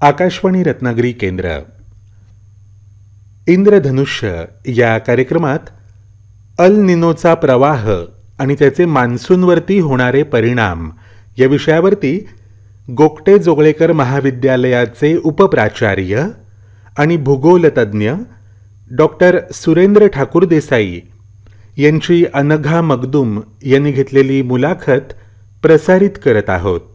आकाशवाणी रत्नागिरी केंद्र इंद्रधनुष्य या कार्यक्रमात अल निनोचा प्रवाह आणि त्याचे मान्सूनवरती होणारे परिणाम या विषयावरती गोगटे जोगळेकर महाविद्यालयाचे उपप्राचार्य आणि भूगोलतज्ञ डॉक्टर सुरेंद्र ठाकूर देसाई यांची अनघा मगदूम यांनी घेतलेली मुलाखत प्रसारित करत आहोत.